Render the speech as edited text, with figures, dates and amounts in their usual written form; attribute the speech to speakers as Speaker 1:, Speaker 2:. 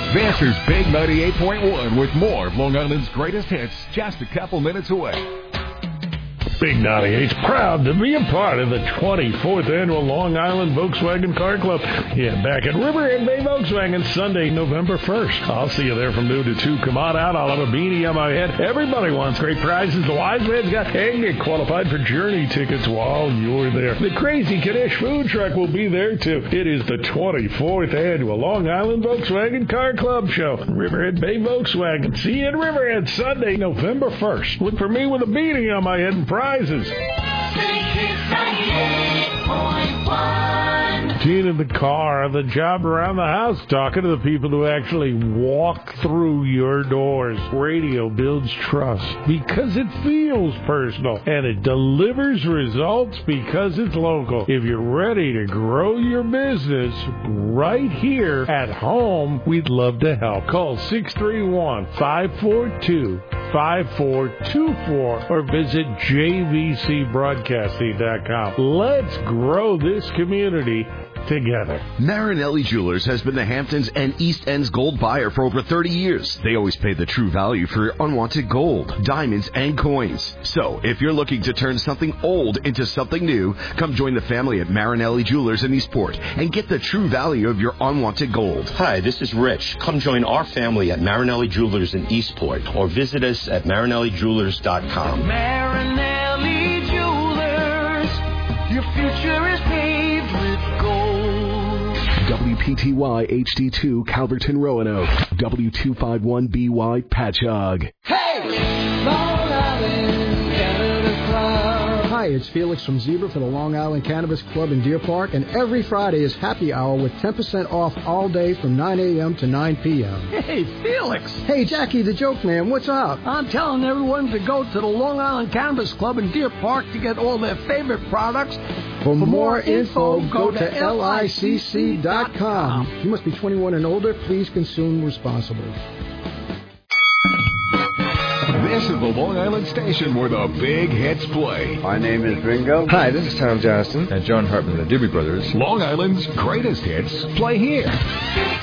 Speaker 1: This is Big 98.1 with more of Long Island's greatest hits just a couple minutes away.
Speaker 2: Big 98's proud to be a part of the 24th Annual Long Island Volkswagen Car Club. Yeah, back at Riverhead Bay Volkswagen Sunday, November 1st. I'll see you there from noon to 2. Come on out. I'll have a beanie on my head. Everybody wants great prizes. The Wise Man's got and get qualified for Journey tickets while you're there. The Crazy Kiddish food truck will be there, too. It is the 24th Annual Long Island Volkswagen Car Club Show. Riverhead Bay Volkswagen. See you in Riverhead Sunday, November 1st. Look for me with a beanie on my head and prizes. Gene in the car, the job around the house, talking to the people who actually walk through your doors. Radio builds trust because it feels personal, and it delivers results because it's local. If you're ready to grow your business right here at home, we'd love to help. Call 631-542-5424 or visit jvcbroadcasting.com. Let's grow this community together.
Speaker 3: Marinelli Jewelers has been the Hamptons and East End's gold buyer for over 30 years. They always pay the true value for your unwanted gold, diamonds, and coins. So, if you're looking to turn something old into something new, come join the family at Marinelli Jewelers in Eastport and get the true value of your unwanted gold.
Speaker 4: Hi, this is Rich. Come join our family at Marinelli Jewelers in Eastport or visit us at marinellijewelers.com.
Speaker 5: Marinelli Jewelers, your future is paved with gold.
Speaker 6: WPTY HD2 Calverton Roanoke. W251BY Patchogue.
Speaker 5: Hey! Long Island Cannabis Club.
Speaker 7: Hi, it's Felix from Zebra for the Long Island Cannabis Club in Deer Park, and every Friday is happy hour with 10% off all day from 9 a.m. to 9 p.m.
Speaker 8: Hey, Felix.
Speaker 7: Hey, Jackie the Joke Man, what's up?
Speaker 8: I'm telling everyone to go to the Long Island Cannabis Club in Deer Park to get all their favorite products.
Speaker 7: For more info, go to licc.com. You must be 21 and older. Please consume responsibly.
Speaker 1: This is the Long Island station where the big hits play.
Speaker 9: My name is Ringo.
Speaker 10: Hi, this is Tom Johnston and John Hartman, the Doobie Brothers.
Speaker 1: Long Island's greatest hits play here.